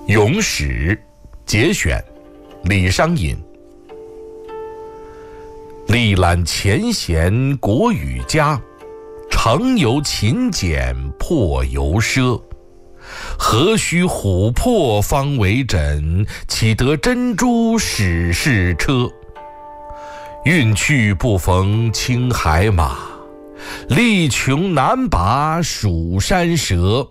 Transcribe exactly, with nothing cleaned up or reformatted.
咏史节选，李商隐。历览前贤国语家，常由勤俭破由奢。何须琥珀方为枕，岂得珍珠始是车。运去不逢青海马，力穷难拔蜀山蛇。